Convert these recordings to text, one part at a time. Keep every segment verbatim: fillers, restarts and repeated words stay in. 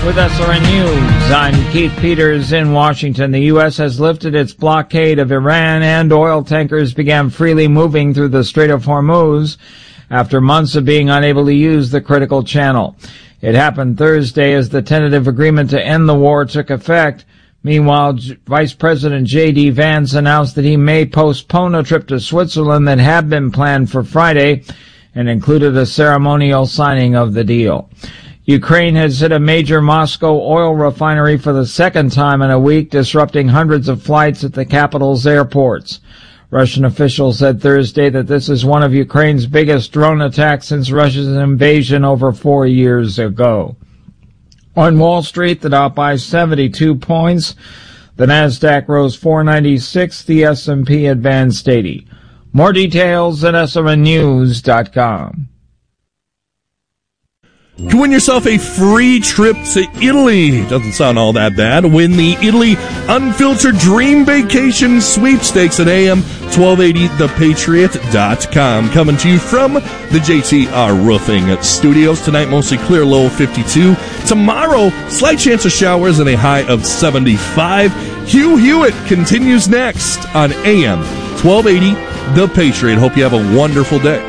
With S R N News, I'm Keith Peters in Washington. The U S has lifted its blockade of Iran and oil tankers began freely moving through the Strait of Hormuz after months of being unable to use the critical channel. It happened Thursday as the tentative agreement to end the war took effect. Meanwhile, J- Vice President J D. Vance announced that he may postpone a trip to Switzerland that had been planned for Friday and included a ceremonial signing of the deal. Ukraine has hit a major Moscow oil refinery for the second time in a week, disrupting hundreds of flights at the capital's airports. Russian officials said Thursday that this is one of Ukraine's biggest drone attacks since Russia's invasion over four years ago. On Wall Street, the Dow by seventy-two points. The Nasdaq rose four ninety-six. The S and P advanced eighty. More details at S R N news dot com. To win yourself a free trip to Italy. Doesn't sound all that bad. Win the Italy Unfiltered Dream Vacation Sweepstakes at A M twelve eighty the patriot dot com. Coming to you from the J T R Roofing Studios. Tonight, mostly clear, low fifty-two. Tomorrow, slight chance of showers and a high of seventy-five. Hugh Hewitt continues next on A M twelve eighty The Patriot. Hope you have a wonderful day.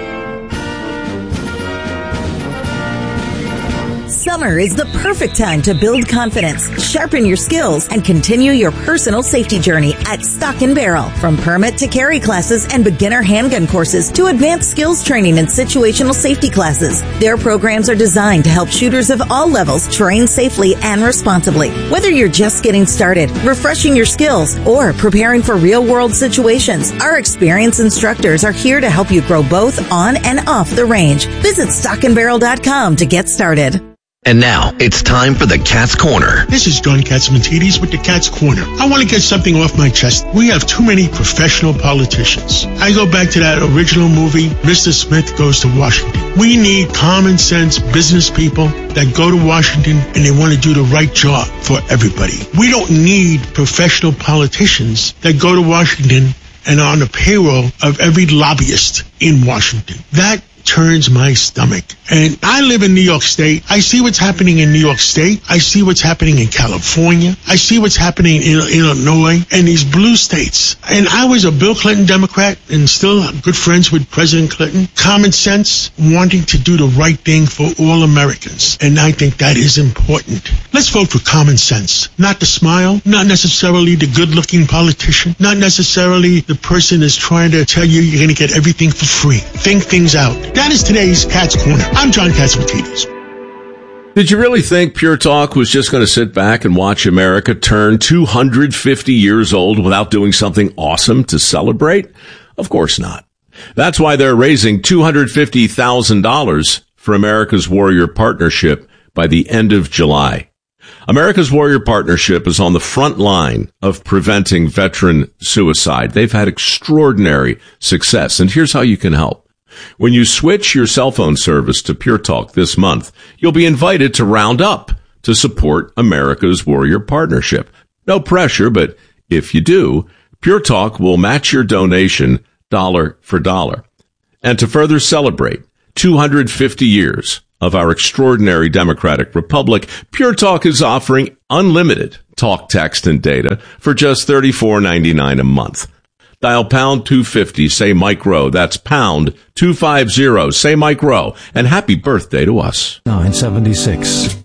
Summer is the perfect time to build confidence, sharpen your skills, and continue your personal safety journey at Stock and Barrel. From permit to carry classes and beginner handgun courses to advanced skills training and situational safety classes, their programs are designed to help shooters of all levels train safely and responsibly. Whether you're just getting started, refreshing your skills, or preparing for real-world situations, our experienced instructors are here to help you grow both on and off the range. Visit stock and barrel dot com to get started. And now, it's time for the Cat's Corner. This is John Katsimatidis with the Cat's Corner. I want to get something off my chest. We have too many professional politicians. I go back to that original movie, Mister Smith Goes to Washington. We need common sense business people that go to Washington and they want to do the right job for everybody. We don't need professional politicians that go to Washington and are on the payroll of every lobbyist in Washington. That turns my stomach. And I live in New York State. I see what's happening in New York State. I see what's happening in California. I see what's happening in Illinois and these blue states. And I was a Bill Clinton Democrat and still good friends with President Clinton. Common sense, wanting to do the right thing for all Americans. And I think that is important. Let's vote for common sense. Not the smile, not necessarily the good-looking politician, not necessarily the person that's trying to tell you you're going to get everything for free. Think things out. That is today's Cat's Corner. I'm John Katsimatidis. Did you really think Pure Talk was just going to sit back and watch America turn two hundred fifty years old without doing something awesome to celebrate? Of course not. That's why they're raising two hundred fifty thousand dollars for America's Warrior Partnership by the end of July. America's Warrior Partnership is on the front line of preventing veteran suicide. They've had extraordinary success, and here's how you can help. When you switch your cell phone service to Pure Talk this month, you'll be invited to round up to support America's Warrior Partnership. No pressure, but if you do, Pure Talk will match your donation dollar for dollar. And to further celebrate two hundred fifty years of our extraordinary democratic republic, Pure Talk is offering unlimited talk, text, and data for just thirty-four ninety-nine a month. Dial pound two fifty, say Mike Rowe. That's pound two fifty, say Mike Rowe. And happy birthday to us. nine seventy-six.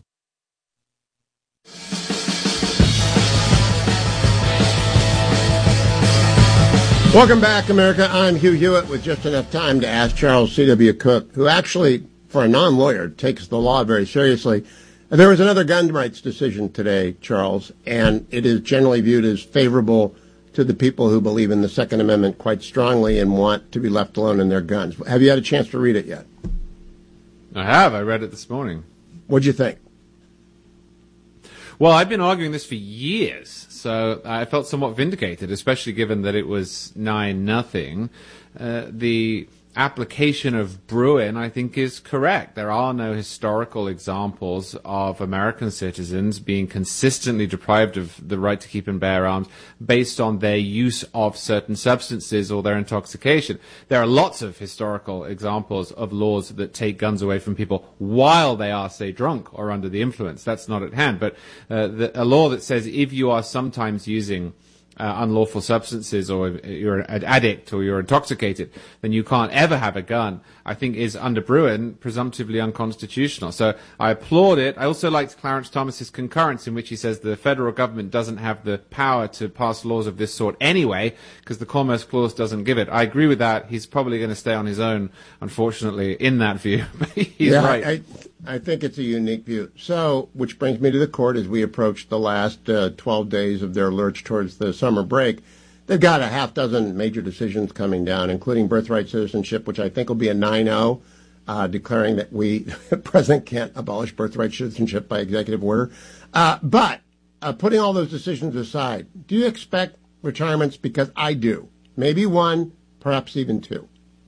Welcome back, America. I'm Hugh Hewitt with just enough time to ask Charles C W. Cook, who actually, for a non-lawyer, takes the law very seriously. There was another gun rights decision today, Charles, and it is generally viewed as favorable to the people who believe in the Second Amendment quite strongly and want to be left alone in their guns. Have you had a chance to read it yet? I have. I read it this morning. What'd you think? Well, I've been arguing this for years, so I felt somewhat vindicated, especially given that it was nine nothing. Uh, the application of Bruen, I think, is correct. There are no historical examples of American citizens being consistently deprived of the right to keep and bear arms based on their use of certain substances or their intoxication. There are lots of historical examples of laws that take guns away from people while they are, say, drunk or under the influence. That's not at hand. But uh, the, a law that says if you are sometimes using Uh, unlawful substances, or you're an addict, or you're intoxicated, then you can't ever have a gun, I think is, under Bruen, presumptively unconstitutional. So I applaud it. I also liked Clarence Thomas's concurrence, in which he says the federal government doesn't have the power to pass laws of this sort anyway, because the Commerce Clause doesn't give it. I agree with that. He's probably going to stay on his own, unfortunately, in that view. He's yeah, right. I, I think it's a unique view. So, which brings me to the court as we approach the last uh, twelve days of their lurch towards the summer break. They've got a half dozen major decisions coming down, including birthright citizenship, which I think will be a nine oh, uh, declaring that we, the president can't abolish birthright citizenship by executive order. Uh, but uh, putting all those decisions aside, do you expect retirements? Because I do. Maybe one, perhaps even two.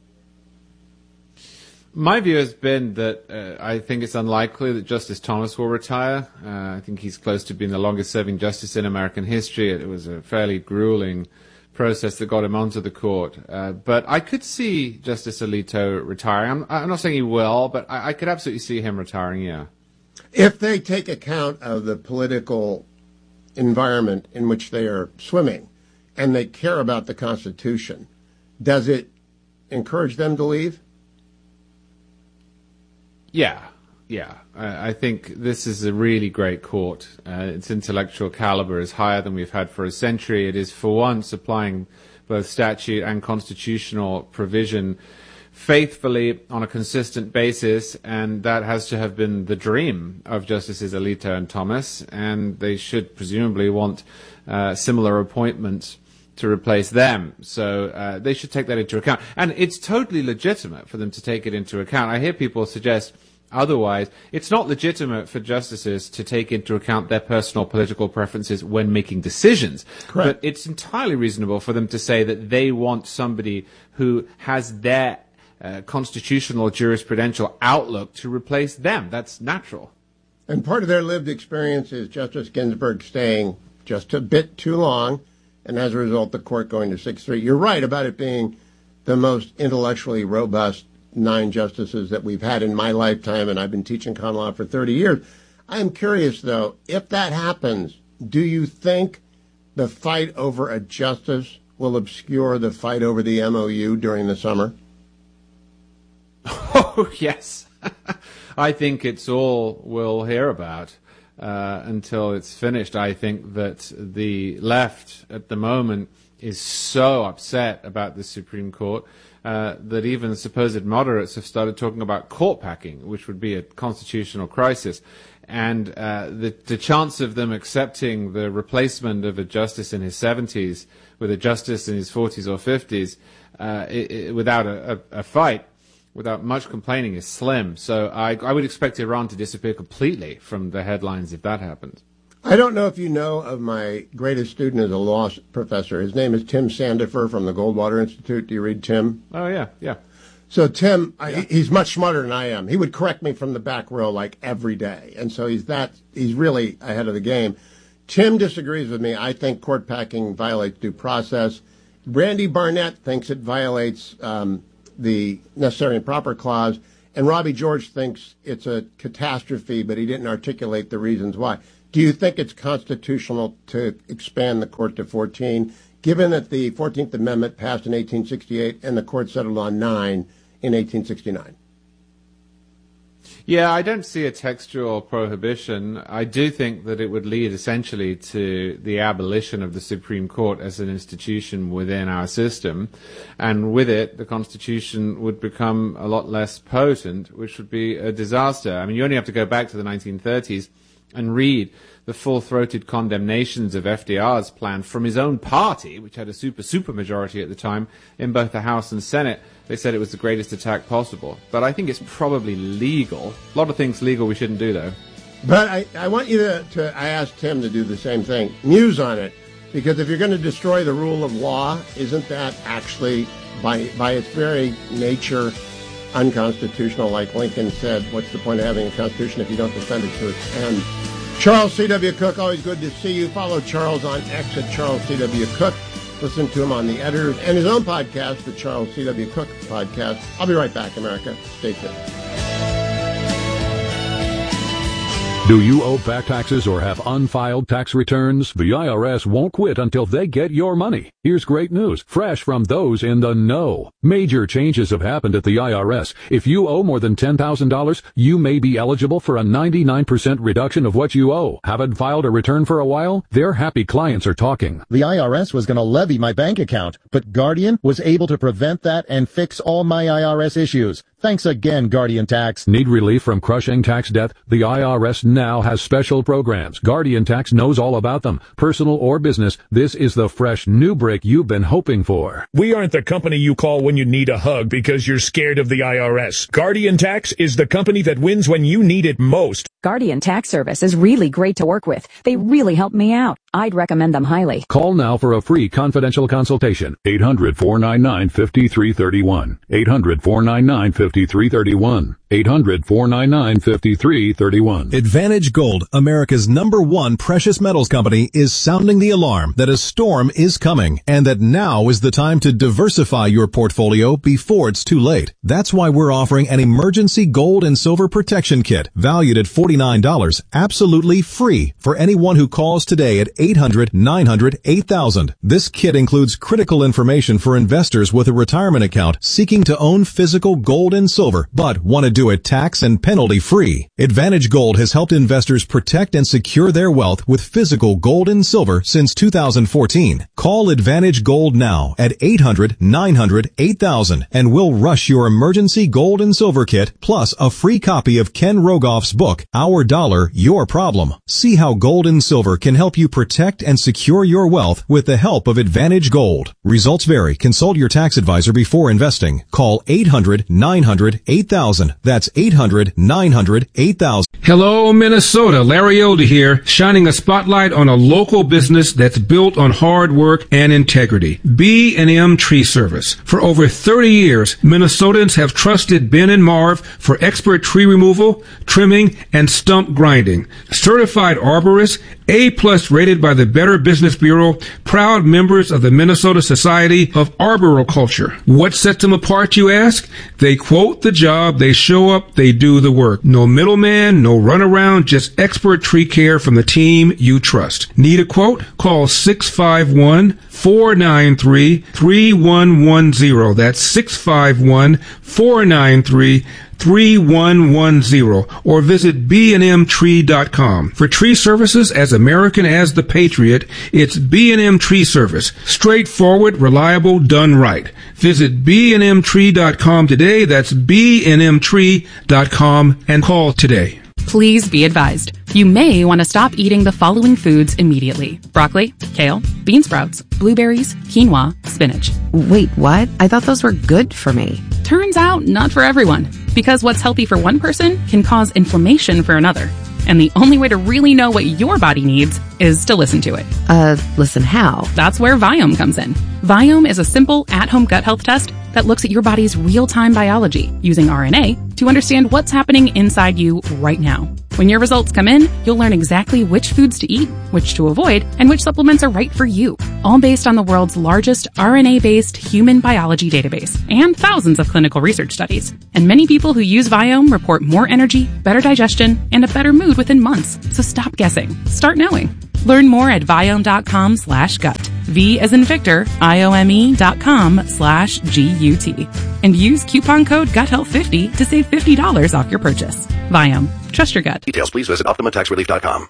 My view has been that uh, I think it's unlikely that Justice Thomas will retire. Uh, I think he's close to being the longest-serving justice in American history. It was a fairly grueling process that got him onto the court. Uh, but I could see Justice Alito retiring. I'm, I'm not saying he will, but I, I could absolutely see him retiring, yeah. If they take account of the political environment in which they are swimming and they care about the Constitution, does it encourage them to leave? Yeah, yeah. I, I think this is a really great court. Uh, its intellectual caliber is higher than we've had for a century. It is, for once, applying both statute and constitutional provision faithfully on a consistent basis, and that has to have been the dream of Justices Alito and Thomas, and they should presumably want uh, similar appointments to replace them. So uh, they should take that into account. And it's totally legitimate for them to take it into account. I hear people suggest otherwise. It's not legitimate for justices to take into account their personal political preferences when making decisions. Correct. But it's entirely reasonable for them to say that they want somebody who has their uh, constitutional jurisprudential outlook to replace them. That's natural. And part of their lived experience is Justice Ginsburg staying just a bit too long, and as a result, the court going to six three. You're right about it being the most intellectually robust nine justices that we've had in my lifetime, and I've been teaching common law for thirty years. I'm curious, though, if that happens, do you think the fight over a justice will obscure the fight over the M O U during the summer? Oh, yes. I think it's all we'll hear about uh, until it's finished. I think that the left at the moment is so upset about the Supreme Court uh, that even supposed moderates have started talking about court packing, which would be a constitutional crisis. And uh, the, the chance of them accepting the replacement of a justice in his seventies with a justice in his forties or fifties uh, it, it, without a, a, a fight, without much complaining, is slim. So I, I would expect Iran to disappear completely from the headlines if that happens. I don't know if you know of my greatest student as a law professor. His name is Tim Sandifer from the Goldwater Institute. Do you read Tim? Oh, yeah, yeah. So Tim, yeah. I, he's much smarter than I am. He would correct me from the back row like every day. And so he's that, he's really ahead of the game. Tim disagrees with me. I think court packing violates due process. Randy Barnett thinks it violates um, the necessary and proper clause. And Robbie George thinks it's a catastrophe, but he didn't articulate the reasons why. Do you think it's constitutional to expand the court to fourteen, given that the fourteenth Amendment passed in eighteen sixty-eight and the court settled on nine in eighteen sixty-nine? Yeah, I don't see a textual prohibition. I do think that it would lead essentially to the abolition of the Supreme Court as an institution within our system. And with it, the Constitution would become a lot less potent, which would be a disaster. I mean, you only have to go back to the nineteen thirties and read the full-throated condemnations of F D R's plan from his own party, which had a super, super majority at the time in both the House and Senate. They said it was the greatest attack possible. But I think it's probably legal. A lot of things legal we shouldn't do, though. But I, I want you to, to, I asked Tim to do the same thing. Muse on it. Because if you're going to destroy the rule of law, isn't that actually by by its very nature, unconstitutional. Like Lincoln said, what's the point of having a constitution if you don't defend it to its end? Charles C W. Cook, always good to see you. Follow Charles on X at Charles C W. Cook. Listen to him on the editors and his own podcast, the Charles C W. Cook Podcast. I'll be right back, America. Stay tuned. Do you owe back taxes or have unfiled tax returns? The I R S won't quit until they get your money. Here's great news, fresh from those in the know. Major changes have happened at the I R S. If you owe more than ten thousand dollars, you may be eligible for a ninety-nine percent reduction of what you owe. Haven't filed a return for a while? Their happy clients are talking. The I R S was going to levy my bank account, but Guardian was able to prevent that and fix all my I R S issues. Thanks again, Guardian Tax. Need relief from crushing tax debt? The I R S now has special programs. Guardian Tax knows all about them. Personal or business, this is the fresh new break you've been hoping for. We aren't the company you call when you need a hug because you're scared of the I R S. Guardian Tax is the company that wins when you need it most. Guardian Tax Service is really great to work with. They really helped me out. I'd recommend them highly. Call now for a free confidential consultation. eight hundred, four nine nine, five three three one. eight hundred, four nine nine, five three three one. eight hundred, four nine nine, five three three one. Advantage Gold, America's number one precious metals company, is sounding the alarm that a storm is coming and that now is the time to diversify your portfolio before it's too late. That's why we're offering an emergency gold and silver protection kit valued at forty-nine dollars, absolutely free for anyone who calls today at eight hundred, nine hundred, eight thousand. This kit includes critical information for investors with a retirement account seeking to own physical gold and silver, but want to do it tax and penalty free. Advantage Gold has helped investors protect and secure their wealth with physical gold and silver since two thousand fourteen. Call Advantage Gold now at eight hundred, nine hundred, eight thousand and we'll rush your emergency gold and silver kit plus a free copy of Ken Rogoff's book, Our Dollar, Your Problem. See how gold and silver can help you protect and secure your wealth with the help of Advantage Gold. Results vary. Consult your tax advisor before investing. Call eight hundred, nine hundred, eight thousand. That's eight hundred, nine hundred, eight thousand. Hello, Minnesota. Larry Elder here, shining a spotlight on a local business that's built on hard work and integrity. B and M Tree Service. For over thirty years, Minnesotans have trusted Ben and Marv for expert tree removal, trimming, and stump grinding. Certified arborists, A-plus rated by the Better Business Bureau, proud members of the Minnesota Society of Arboriculture. What sets them apart, you ask? They quote the job, they show up, they do the work. No middleman, no runaround, just expert tree care from the team you trust. Need a quote? Call six five one, four nine three, three one one zero. That's six five one, four nine three, three one one zero or visit b and m tree dot com. For tree services as American as the Patriot, it's B and M Tree Service. Straightforward, reliable, done right. Visit b and m tree dot com today. That's b and m tree dot com and call today. Please be advised. You may want to stop eating the following foods immediately. Broccoli, kale, bean sprouts, blueberries, quinoa, spinach. Wait, what? I thought those were good for me. Turns out, not for everyone. Because what's healthy for one person can cause inflammation for another. And the only way to really know what your body needs is to listen to it. Uh, listen how? That's where Viome comes in. Viome is a simple, at-home gut health test that looks at your body's real-time biology using R N A to understand what's happening inside you right now. When your results come in, you'll learn exactly which foods to eat, which to avoid, and which supplements are right for you. All based on the world's largest R N A-based human biology database and thousands of clinical research studies. And many people who use Viome report more energy, better digestion, and a better mood within months. So stop guessing. Start knowing. Learn more at Viome.com slash gut. V as in Victor, I-O-M-E dot com slash G-U-T. And use coupon code gut health fifty to save fifty dollars off your purchase. Viome. Trust your gut. Details, please visit Optima Tax Relief dot com.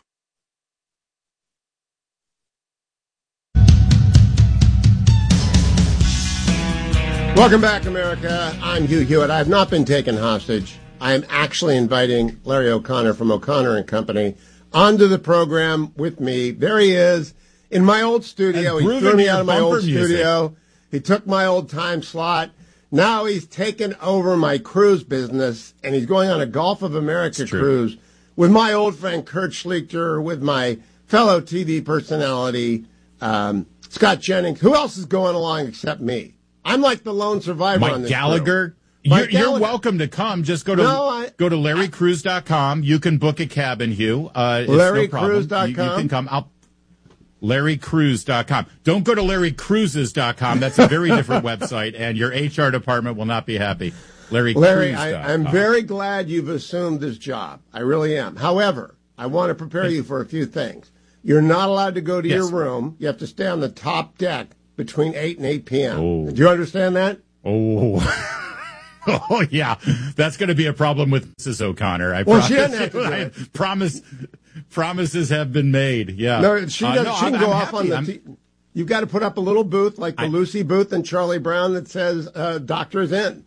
Welcome back, America. I'm Hugh Hewitt. I have not been taken hostage. I am actually inviting Larry O'Connor from O'Connor and Company onto the program with me. There he is in my old studio. He threw me out of my old music. studio. He took my old time slot. Now he's taken over my cruise business, and he's going on a Gulf of America cruise with my old friend Kurt Schlichter, with my fellow T V personality, um, Scott Jennings. Who else is going along except me? I'm like the lone survivor Mike on this Gallagher. crew. You're, Mike you're Gallagher. welcome to come. Just go to No, I- go to larry cruise dot com. You can book a cabin, Hugh. Uh, it's larry no problem. cruise dot com. You, you can come. I'll, larry cruise dot com. Don't go to larry cruises dot com. That's a very different website, and your H R department will not be happy. Larry, Larry, I, I'm very glad you've assumed this job. I really am. However, I want to prepare you for a few things. You're not allowed to go to Yes. your room. You have to stay on the top deck between eight and eight p.m. Oh. Do you understand that? Oh. Oh, yeah. That's going to be a problem with Missus O'Connor. I Well, promise she doesn't have to you. do I it. promise, promises have been made. Yeah. No, she, Uh, does, no, she can I'm- go I'm off happy. on the... I'm- T- You've got to put up a little booth like the I- Lucy booth and Charlie Brown that says, uh, doctor's in.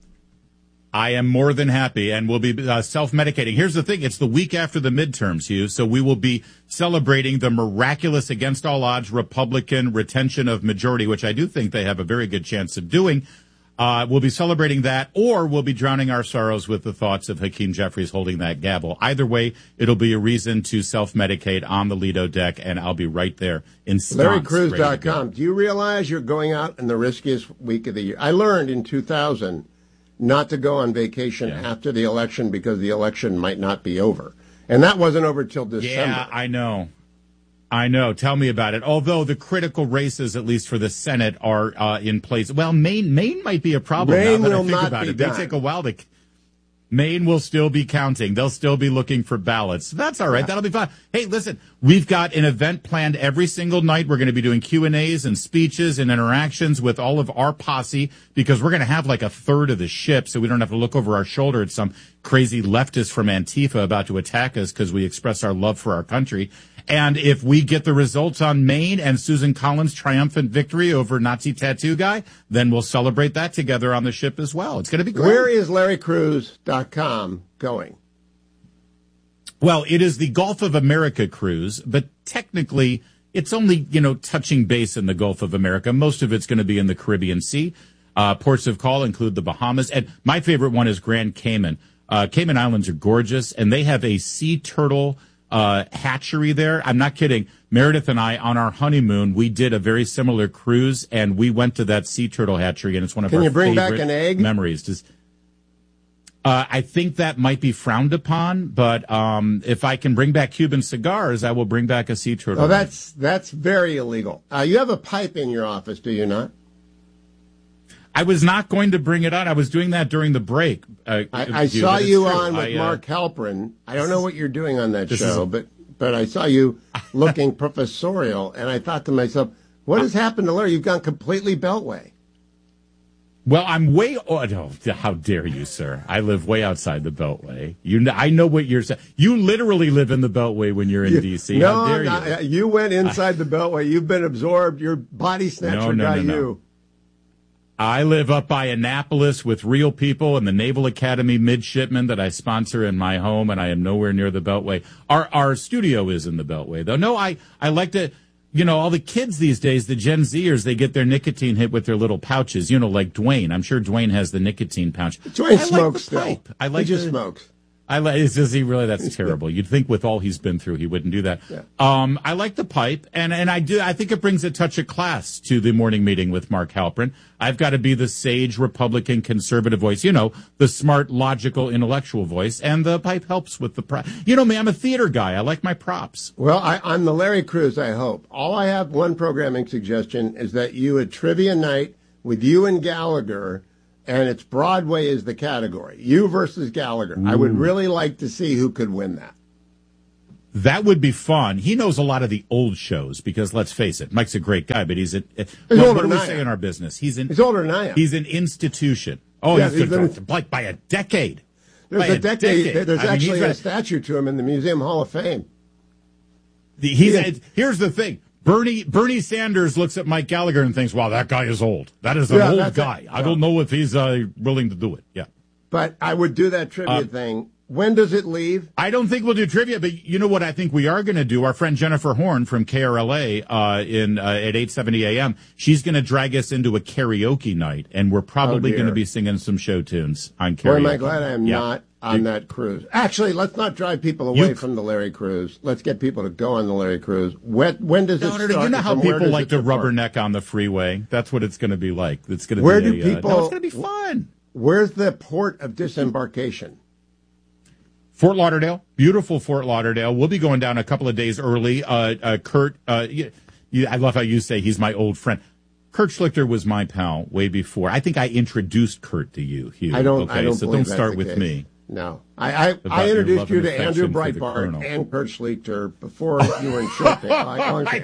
I am more than happy, and we'll be uh, self-medicating. Here's the thing. It's the week after the midterms, Hugh, so we will be celebrating the miraculous, against all odds, Republican retention of majority, which I do think they have a very good chance of doing. Uh, we'll be celebrating that, or we'll be drowning our sorrows with the thoughts of Hakeem Jeffries holding that gavel. Either way, it'll be a reason to self-medicate on the Lido deck, and I'll be right there in larry cruise dot com. Do you realize you're going out in the riskiest week of the year? I learned in two thousand not to go on vacation Yeah. after the election because the election might not be over. And that wasn't over till December. Yeah, I know. I know. Tell me about it. Although the critical races, at least for the Senate, are uh, in place. Well, Maine, Maine might be a problem Maine now that I will think not about be it. done. They take a while to. Maine will still be counting. They'll still be looking for ballots. That's all right. That'll be fine. Hey, listen, we've got an event planned every single night. We're going to be doing Q and A's and speeches and interactions with all of our posse because we're going to have like a third of the ship so we don't have to look over our shoulder at some crazy leftist from Antifa about to attack us because we express our love for our country. And if we get the results on Maine and Susan Collins' triumphant victory over Nazi tattoo guy, then we'll celebrate that together on the ship as well. It's going to be great. Where is larry cruise dot com going? Well, it is the Gulf of America cruise, but technically it's only, you know, touching base in the Gulf of America. Most of it's going to be in the Caribbean Sea. Uh, ports of call include the Bahamas. And my favorite one is Grand Cayman. Uh, Cayman Islands are gorgeous, and they have a sea turtle uh, hatchery there. I'm not kidding. Meredith and I, on our honeymoon, we did a very similar cruise, and we went to that sea turtle hatchery, and it's one of Can our you bring back favorite an egg? memories. Does, uh, I think that might be frowned upon, but um, if I can bring back Cuban cigars, I will bring back a sea turtle. Oh, that's that's very illegal. Uh, you have a pipe in your office, do you not? I was not going to bring it on. I was doing that during the break. Uh, I, I Hugh, saw but it's you true. on with I, uh, Mark Halperin. I don't know what you're doing on that This show, is- but but I saw you looking professorial, and I thought to myself, what has happened to Larry? You've gone completely Beltway. Well, I'm way. Oh, no, how dare you, sir? I live way outside the Beltway. You, know, I know what you're saying. You literally live in the Beltway when you're in You- D C. No, how dare no, you? you went inside the Beltway. You've been absorbed. Your body snatcher No, no, got no, no. you. I live up by Annapolis with real people and the Naval Academy midshipmen that I sponsor in my home, and I am nowhere near the Beltway. Our our studio is in the Beltway, though. No, I, I like to, you know, all the kids these days, the Gen Zers, they get their nicotine hit with their little pouches, you know, like Dwayne. I'm sure Dwayne has the nicotine pouch. Dwayne I like smokes the pipe. still. I like he just the- smokes. I like. Does he really? That's terrible. You'd think with all he's been through, he wouldn't do that. Yeah. Um, I like the pipe, and and I do. I think it brings a touch of class to the morning meeting with Mark Halperin. I've got to be the sage Republican conservative voice, you know, the smart, logical, intellectual voice, and the pipe helps with the. Pro- you know me, I'm a theater guy. I like my props. Well, I, I'm the Larry Cruz, I hope. All I have one programming suggestion is that you a trivia night with you and Gallagher, and it's Broadway is the category. You versus Gallagher. I would really like to see who could win that. That would be fun. He knows a lot of the old shows because let's face it, Mike's a great guy, but he's a. Well, older what do we than I say am. in our business? He's an. He's older than I am. He's an institution. Oh, Yeah, he's he's good, an- like by a decade. There's By a decade. There's I mean, actually he's a right. statue to him in the Museum Hall of Fame. The- He's, Yeah. Here's the thing. Bernie Bernie Sanders looks at Mike Gallagher and thinks, wow, that guy is old. That is an Yeah, old that's guy. it. I don't know if he's uh, willing to do it. Yeah. But I would do that trivia Uh, thing. When does it leave? I don't think we'll do trivia, but you know what I think we are going to do? Our friend Jennifer Horn from K R L A uh, in uh, at eight seventy a.m., she's going to drag us into a karaoke night, and we're probably Oh, dear. going to be singing some show tunes on karaoke. Boy, am I glad I am Yeah. not on that cruise. Actually, let's not drive people away you, from the Larry cruise. Let's get people to go on the Larry cruise. When, when does no, it no, start? You know how people like to depart? rubberneck on the freeway? That's what it's going to be like. It's going to Where be do a, people? Uh, no, it's going to be fun. Where's the port of disembarkation? Fort Lauderdale, beautiful Fort Lauderdale. We'll be going down a couple of days early. Uh, uh, Kurt, uh, you, you, I love how you say he's my old friend. Kurt Schlichter was my pal way before. I think I introduced Kurt to you, Hugh. I don't. Okay, I don't so believe don't start that's with the case. me. No, I I, I introduced you to Andrew Breitbart and Kurt Schlichter before you were in short pick. I,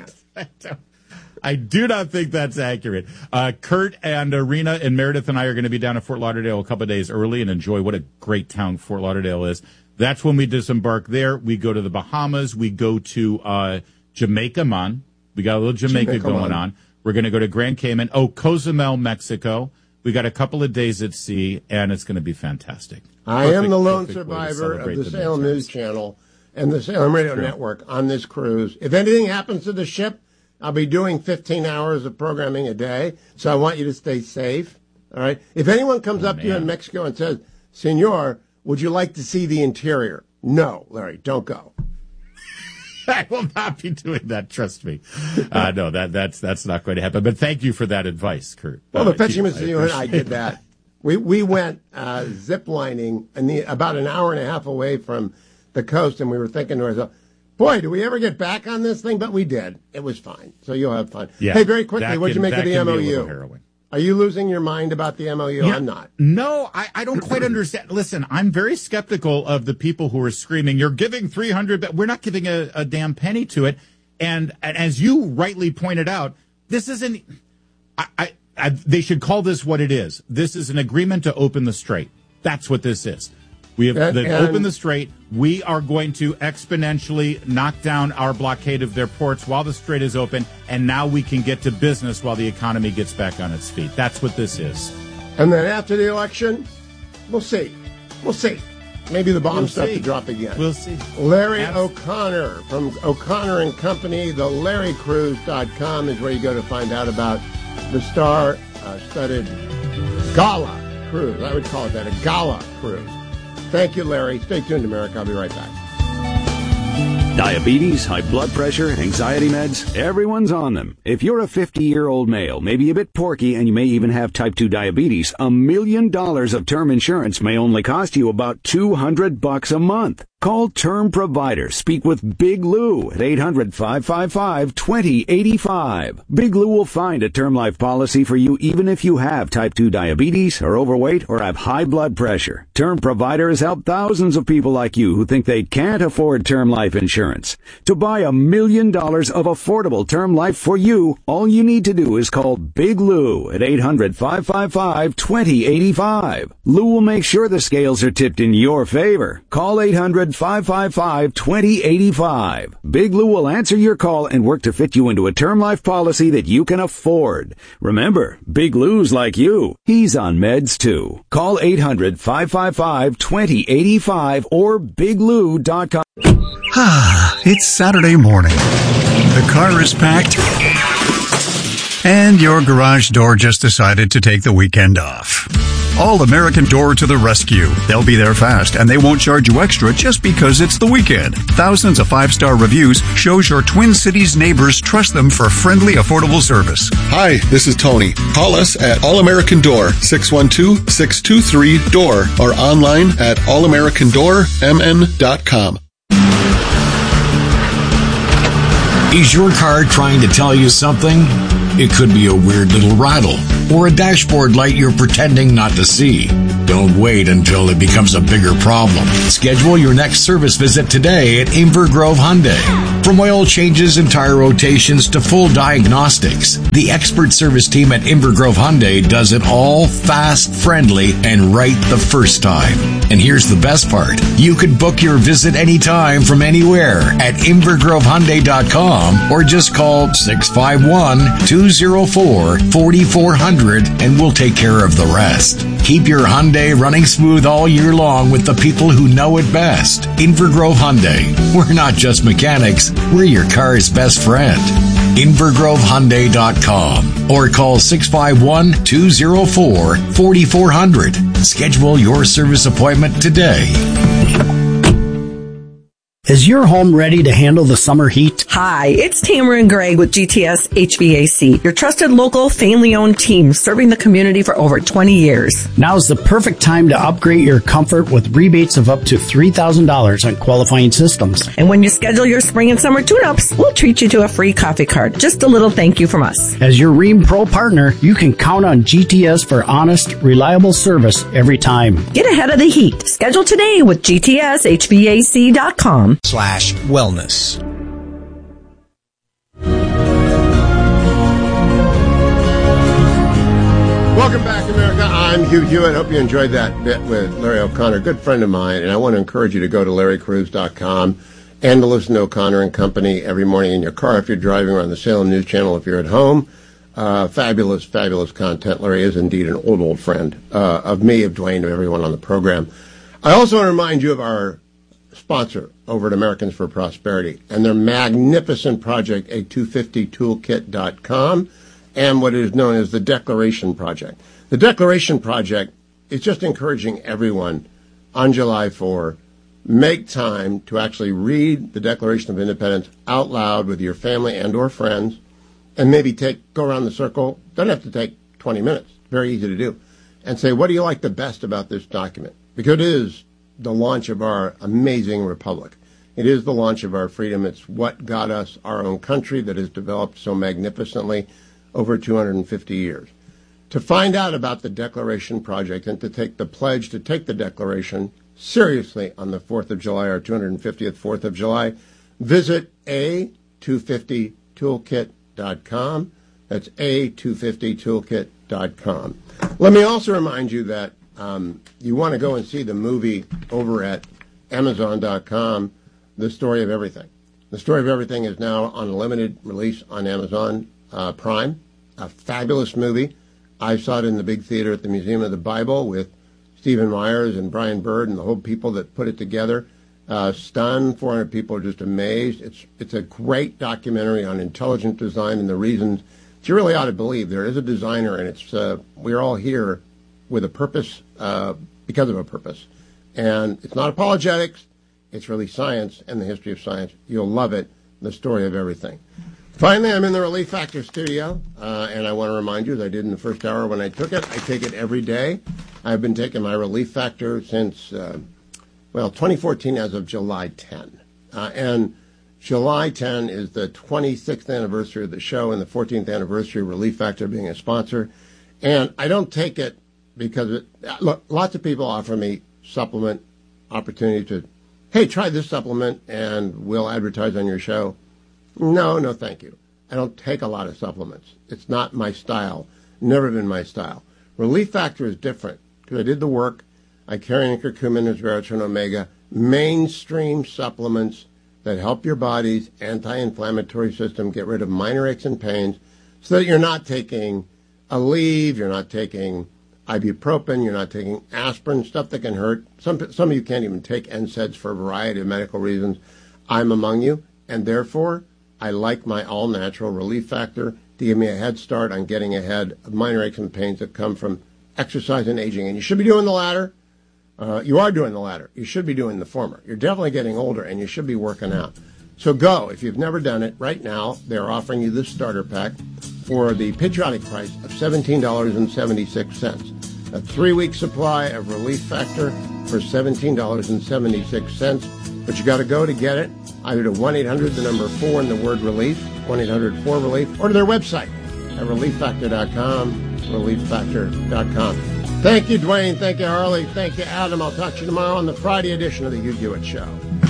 I do not think that's accurate. Uh, Kurt and Arena and Meredith and I are going to be down at Fort Lauderdale a couple of days early and enjoy what a great town Fort Lauderdale is. That's when we disembark there. We go to the Bahamas. We go to uh, Jamaica, man. We got a little Jamaica, Jamaica going man. on. We're going to go to Grand Cayman. Oh, Cozumel, Mexico. We got a couple of days at sea, and it's going to be fantastic. I perfect, am the lone survivor of the, the Salem News Channel and the Salem Radio sure. Network on this cruise. If anything happens to the ship, I'll be doing fifteen hours of programming a day, so I want you to stay safe. All right? If anyone comes oh, up man. to you in Mexico and says, Senor, would you like to see the interior? No, Larry, don't go. I will not be doing that. Trust me. Uh, no, that that's that's not going to happen. But thank you for that advice, Kurt. Well, uh, the Petchy Mister You and I did that. We we went uh, zip lining and the, about an hour and a half away from the coast, and we were thinking to ourselves, "Boy, do we ever get back on this thing?" But we did. It was fine. So you'll have fun. Yeah, hey, very quickly, what'd can, you make of the M O U? Are you losing your mind about the M O U? Yeah, I'm not. No, I, I don't quite understand. Listen, I'm very skeptical of the people who are screaming, you're giving three hundred, but we're not giving a, a damn penny to it. And, and as you rightly pointed out, this isn't, I, I, I, they should call this what it is. This is an agreement to open the strait. That's what this is. We have and, they've and, opened the strait. We are going to exponentially knock down our blockade of their ports while the strait is open, and now we can get to business while the economy gets back on its feet. That's what this is. And then after the election, we'll see. We'll see. Maybe the bombs we'll start see. to drop again. We'll see. Larry Abs- O'Connor from O'Connor and Company, the larry cruise dot com is where you go to find out about the star-studded gala cruise. I would call it that, a gala cruise. Thank you, Larry. Stay tuned, America. I'll be right back. Diabetes, high blood pressure, anxiety meds, everyone's on them. If you're a fifty-year-old male, maybe a bit porky, and you may even have type two diabetes, a million dollars of term insurance may only cost you about two hundred bucks a month. Call Term Provider. Speak with Big Lou at eight hundred, five five five, two zero eight five. Big Lou will find a term life policy for you even if you have type two diabetes, are overweight, or have high blood pressure. Term Provider has helped thousands of people like you who think they can't afford term life insurance. To buy a million dollars of affordable term life for you, all you need to do is call Big Lou at eight hundred, five five five, two zero eight five. Lou will make sure the scales are tipped in your favor. Call eight hundred, five five five, two zero eight five. Big Lou will answer your call and work to fit you into a term life policy that you can afford. Remember, Big Lou's like you. He's on meds too. Call eight hundred, five five five, two zero eight five or big lou dot com. Ah, it's Saturday morning. The car is packed, and your garage door just decided to take the weekend off. All American Door to the rescue. They'll be there fast, and they won't charge you extra just because it's the weekend. Thousands of five-star reviews shows your Twin Cities neighbors trust them for friendly, affordable service. Hi, this is Tony. Call us at All American Door, six one two, six two three, D O O R, or online at all american door m n dot com. Is your car trying to tell you something? It could be a weird little rattle or a dashboard light you're pretending not to see. Don't wait until it becomes a bigger problem. Schedule your next service visit today at Inver Grove Hyundai. From oil changes and tire rotations to full diagnostics, the expert service team at Inver Grove Hyundai does it all fast, friendly, and right the first time. And here's the best part. You could book your visit anytime from anywhere at inver grove hyundai dot com or just call six five one, two zero four, four four zero zero and we'll take care of the rest. Keep your Hyundai running smooth all year long with the people who know it best. Inver Grove Hyundai. We're not just mechanics, we're your car's best friend. inver grove hyundai dot com or call six five one, two oh four, four four zero zero. Schedule your service appointment today. Is your home ready to handle the summer heat? Hi, it's Tamara Gregg with G T S H V A C, your trusted local family-owned team serving the community for over twenty years. Now's the perfect time to upgrade your comfort with rebates of up to three thousand dollars on qualifying systems. And when you schedule your spring and summer tune-ups, we'll treat you to a free coffee card. Just a little thank you from us. As your Rheem Pro partner, you can count on G T S for honest, reliable service every time. Get ahead of the heat. Schedule today with G T S H V A C dot com. Slash wellness. Welcome back, America. I'm Hugh Hewitt. Hope you enjoyed that bit with Larry O'Connor, good friend of mine, and I want to encourage you to go to larry cruz dot com and to listen to O'Connor and Company every morning in your car if you're driving, or on the Salem News Channel if you're at home. Uh, fabulous, fabulous content. Larry is indeed an old, old friend uh, of me, of Dwayne, of everyone on the program. I also want to remind you of our sponsor over at Americans for Prosperity and their magnificent project, a two fifty toolkit dot com, and what is known as the Declaration Project. The Declaration Project is just encouraging everyone on July fourth, make time to actually read the Declaration of Independence out loud with your family and or friends, and maybe take go around the circle. Doesn't have to take twenty minutes. Very easy to do. And say, what do you like the best about this document? Because it is the launch of our amazing republic. It is the launch of our freedom. It's what got us our own country that has developed so magnificently over two hundred fifty years. To find out about the Declaration Project and to take the pledge to take the Declaration seriously on the fourth of July, our two hundred fiftieth fourth of July, visit a two fifty toolkit dot com. That's a two fifty toolkit dot com. Let me also remind you that Um, you want to go and see the movie over at amazon dot com, The Story of Everything. The Story of Everything is now on a limited release on Amazon uh, Prime. A fabulous movie. I saw it in the big theater at the Museum of the Bible with Stephen Myers and Brian Bird and the whole people that put it together. Uh, stunned. four hundred people are just amazed. It's it's a great documentary on intelligent design and the reasons that you really ought to believe there is a designer, and it's uh, we're all here with a purpose, uh, because of a purpose. And it's not apologetics, it's really science and the history of science. You'll love it, The Story of Everything. Finally, I'm in the Relief Factor studio, uh, and I want to remind you, as I did in the first hour when I took it, I take it every day. I've been taking my Relief Factor since, uh, well, twenty fourteen as of July tenth. Uh, and July tenth is the twenty-sixth anniversary of the show and the fourteenth anniversary of Relief Factor being a sponsor. And I don't take it because it, look, lots of people offer me supplement opportunity to, hey, try this supplement and we'll advertise on your show. No, no, thank you. I don't take a lot of supplements. It's not my style. Never been my style. Relief Factor is different because I did the work. I carry in curcumin, resveratrol, omega, mainstream supplements that help your body's anti-inflammatory system get rid of minor aches and pains so that you're not taking Aleve, you're not taking ibuprofen, you're not taking aspirin, stuff that can hurt. Some some of you can't even take N SAIDs for a variety of medical reasons. I'm among you, and therefore I like my all-natural Relief Factor to give me a head start on getting ahead of minor aches and pains that come from exercise and aging. And you should be doing the latter. Uh, you are doing the latter. You should be doing the former. You're definitely getting older, and you should be working out. So go. If you've never done it, right now they're offering you this starter pack for the patriotic price of seventeen dollars and seventy-six cents. A three-week supply of Relief Factor for seventeen dollars and seventy-six cents. But you got to go to get it, either to one eight hundred, the number four, and the word relief, one eight hundred four relief, or to their website at relief factor dot com, relief factor dot com. Thank you, Dwayne. Thank you, Harley. Thank you, Adam. I'll talk to you tomorrow on the Friday edition of the Hugh Hewitt Show.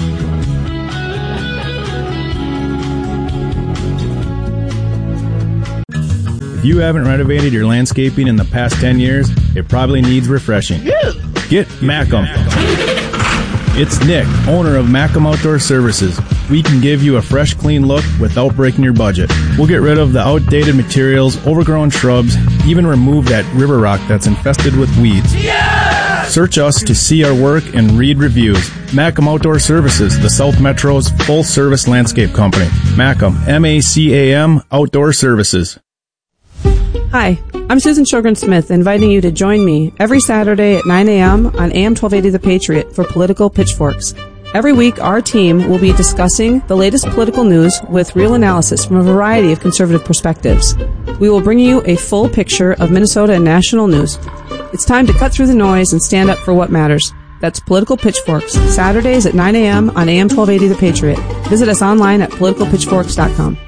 If you haven't renovated your landscaping in the past ten years, it probably needs refreshing. Get Macam. It's Nick, owner of Macam Outdoor Services. We can give you a fresh, clean look without breaking your budget. We'll get rid of the outdated materials, overgrown shrubs, even remove that river rock that's infested with weeds. Yeah! Search us to see our work and read reviews. Macam Outdoor Services, the South Metro's full-service landscape company. Macam, M A C A M, Outdoor Services. Hi, I'm Susan Sjogren-Smith, inviting you to join me every Saturday at nine a.m. on A M twelve eighty The Patriot for Political Pitchforks. Every week, our team will be discussing the latest political news with real analysis from a variety of conservative perspectives. We will bring you a full picture of Minnesota and national news. It's time to cut through the noise and stand up for what matters. That's Political Pitchforks, Saturdays at nine a.m. on A M twelve eighty The Patriot. Visit us online at political pitchforks dot com.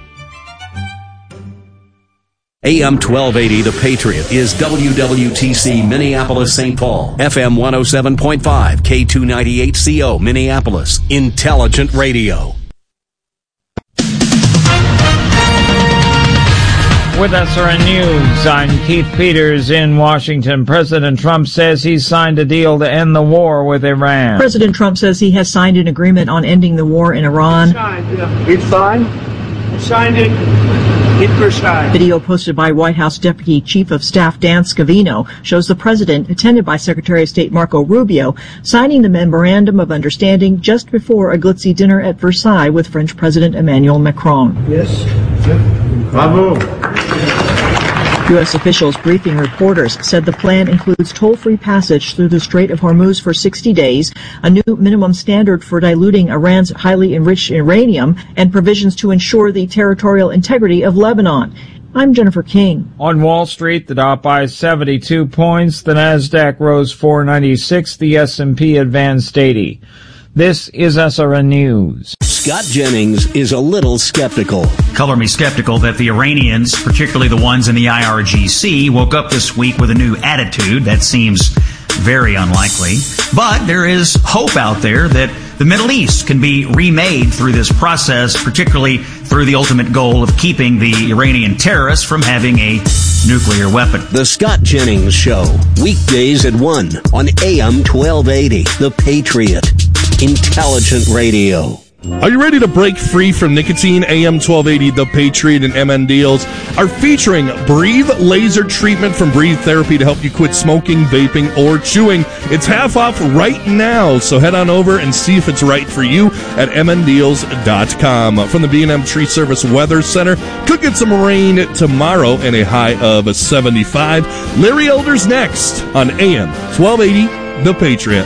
A M twelve eighty The Patriot is W W T C Minneapolis Saint Paul, F M one oh seven point five, K two ninety-eight C O Minneapolis, Intelligent Radio. With S R N News, I'm Keith Peters in Washington. President Trump says he's signed a deal to end the war with Iran. President Trump says he has signed an agreement on ending the war in Iran. Signed, yeah. It's signed. I signed it. Video posted by White House Deputy Chief of Staff Dan Scavino shows the president, attended by Secretary of State Marco Rubio, signing the Memorandum of Understanding just before a glitzy dinner at Versailles with French President Emmanuel Macron. Yes. Bravo. U S officials briefing reporters said the plan includes toll-free passage through the Strait of Hormuz for sixty days, a new minimum standard for diluting Iran's highly enriched uranium, and provisions to ensure the territorial integrity of Lebanon. I'm Jennifer King. On Wall Street, the Dow by seventy-two points, the Nasdaq rose four ninety-six, the S and P advanced eighty. This is S R N News. Scott Jennings is a little skeptical. Color me skeptical that the Iranians, particularly the ones in the I R G C, woke up this week with a new attitude. That seems very unlikely. But there is hope out there that the Middle East can be remade through this process, particularly through the ultimate goal of keeping the Iranian terrorists from having a nuclear weapon. The Scott Jennings Show, weekdays at one on A M twelve eighty, The Patriot, Intelligent Radio. Are you ready to break free from nicotine? A M twelve eighty, The Patriot, and M N Deals are featuring Breathe Laser Treatment from Breathe Therapy to help you quit smoking, vaping, or chewing. It's half off right now, so head on over and see if it's right for you at m n deals dot com. From the B and M Tree Service Weather Center, could get some rain tomorrow and a high of seventy-five. Larry Elder's next on A M twelve eighty, The Patriot.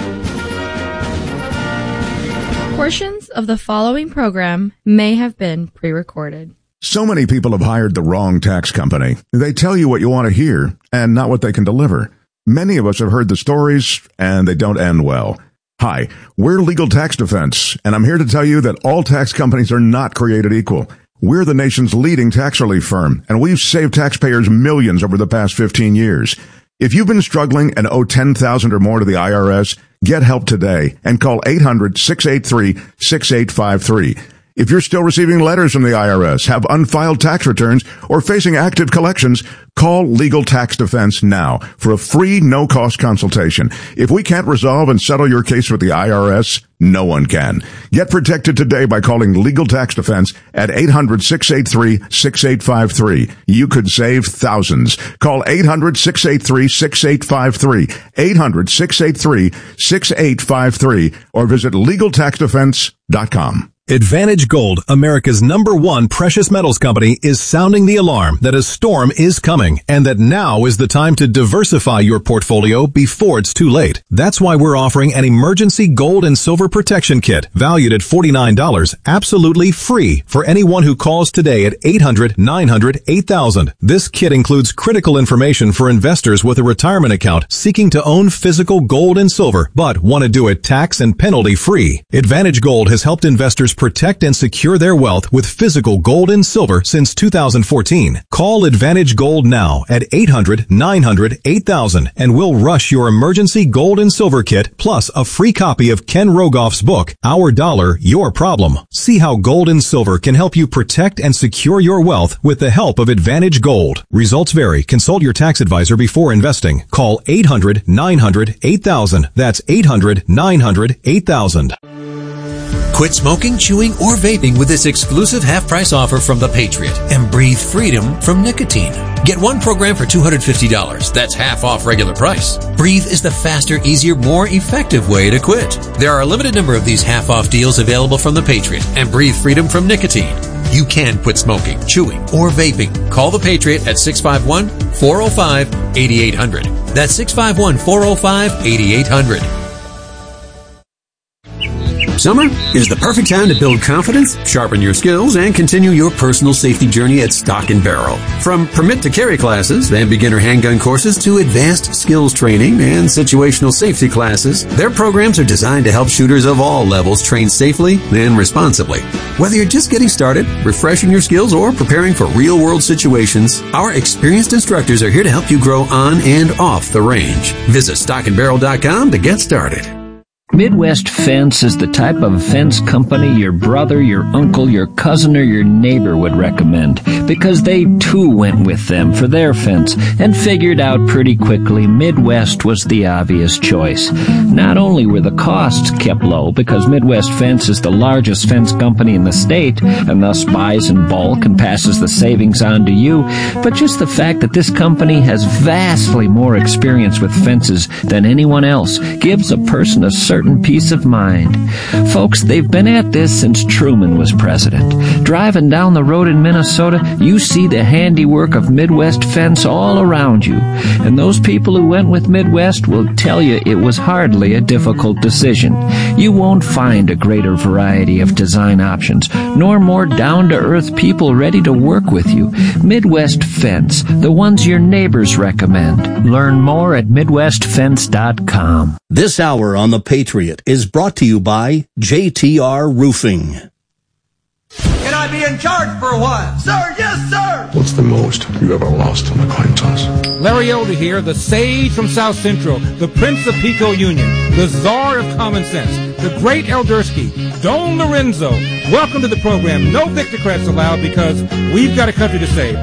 Portions of the following program may have been pre-recorded. So many people have hired the wrong tax company. They tell you what you want to hear and not what they can deliver. Many of us have heard the stories, and they don't end well. Hi, we're Legal Tax Defense, and I'm here to tell you that all tax companies are not created equal. We're the nation's leading tax relief firm, and we've saved taxpayers millions over the past fifteen years. If you've been struggling and owe ten thousand dollars or more to the I R S, get help today and call eight hundred, six eight three, six eight five three. If you're still receiving letters from the I R S, have unfiled tax returns, or facing active collections, call Legal Tax Defense now for a free, no-cost consultation. If we can't resolve and settle your case with the I R S, no one can. Get protected today by calling Legal Tax Defense at eight hundred, six eight three, six eight five three. You could save thousands. Call eight hundred, six eight three, six eight five three, eight hundred, six eight three, six eight five three, or visit legal tax defense dot com. Advantage Gold, America's number one precious metals company, is sounding the alarm that a storm is coming and that now is the time to diversify your portfolio before it's too late. That's why we're offering an emergency gold and silver protection kit valued at forty-nine dollars, absolutely free for anyone who calls today at eight hundred, nine hundred, eight thousand. This kit includes critical information for investors with a retirement account seeking to own physical gold and silver but want to do it tax and penalty free. Advantage Gold has helped investors protect and secure their wealth with physical gold and silver since two thousand fourteen. Call Advantage Gold now at eight hundred, nine hundred, eight thousand and we'll rush your emergency gold and silver kit plus a free copy of Ken Rogoff's book, Our Dollar, Your Problem. See how gold and silver can help you protect and secure your wealth with the help of Advantage Gold. Results vary. Consult your tax advisor before investing. Call eight hundred, nine hundred, eight thousand. That's eight hundred, nine hundred, eight thousand. Quit smoking, chewing, or vaping with this exclusive half-price offer from The Patriot and breathe freedom from nicotine. Get one program for two hundred fifty dollars. That's half off regular price. Breathe is the faster, easier, more effective way to quit. There are a limited number of these half-off deals available from The Patriot and breathe freedom from nicotine. You can quit smoking, chewing, or vaping. Call The Patriot at six five one, four oh five, eight eight hundred. That's six five one, four oh five, eight eight hundred. Summer is the perfect time to build confidence, sharpen your skills, and continue your personal safety journey at Stock and Barrel. From permit to carry classes and beginner handgun courses to advanced skills training and situational safety classes, their programs are designed to help shooters of all levels train safely and responsibly. Whether you're just getting started, refreshing your skills, or preparing for real-world situations, our experienced instructors are here to help you grow on and off the range. Visit stock and barrel dot com to get started. Midwest Fence is the type of fence company your brother, your uncle, your cousin, or your neighbor would recommend, because they too went with them for their fence and figured out pretty quickly Midwest was the obvious choice. Not only were the costs kept low, because Midwest Fence is the largest fence company in the state and thus buys in bulk and passes the savings on to you, but just the fact that this company has vastly more experience with fences than anyone else gives a person a certain peace of mind. Folks, they've been at this since Truman was president. Driving down the road in Minnesota, you see the handiwork of Midwest Fence all around you. And those people who went with Midwest will tell you it was hardly a difficult decision. You won't find a greater variety of design options, nor more down-to-earth people ready to work with you. Midwest Fence, the ones your neighbors recommend. Learn more at midwest fence dot com. This hour on The Patriot is brought to you by J T R Roofing. Can I be in charge for a while? Sir, yes, sir! What's the most you ever lost an acquaintance? Larry Elder here, the sage from South Central, the prince of Pico Union, the czar of common sense, the great Eldersky, Don Lorenzo. Welcome to the program. No Victocrats allowed, because we've got a country to save.